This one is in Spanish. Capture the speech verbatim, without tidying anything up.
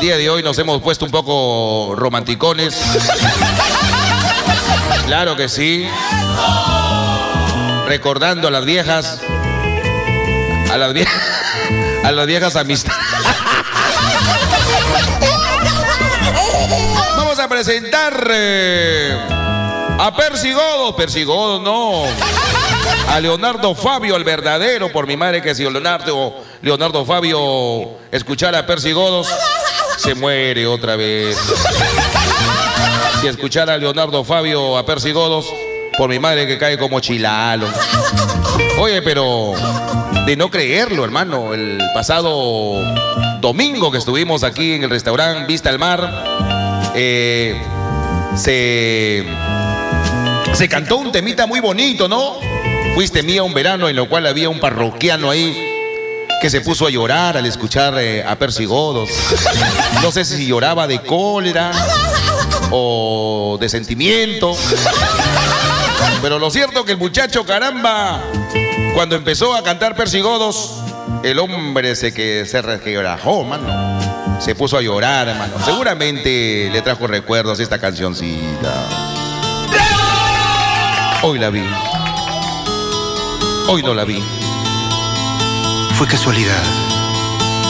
día de hoy nos hemos puesto un poco romanticones. Claro que sí. Recordando a las viejas. A las viejas. A las viejas amistades. Vamos a presentar eh, a Percy Godos. Percy Godos, no. A Leonardo Fabio, el verdadero, por mi madre, que si Leonardo, Leonardo Fabio escuchara a Percy Godos, se muere otra vez. Si escuchara a Leonardo Fabio a Percy Godos, por mi madre que cae como chilalo. Oye, pero de no creerlo, hermano, el pasado domingo que estuvimos aquí en el restaurante Vista al Mar, eh, se, se cantó un temita muy bonito, ¿no? Fuiste mía un verano, en lo cual había un parroquiano ahí que se puso a llorar al escuchar eh, a Percy Godos. No sé si lloraba de cólera o de sentimiento. Pero lo cierto que el muchacho, caramba, cuando empezó a cantar Percy Godos, el hombre se, que, se resquebrajó, mano. Se puso a llorar, hermano. Seguramente le trajo recuerdos esta cancioncita. Hoy la vi. Hoy no la vi. Fue casualidad.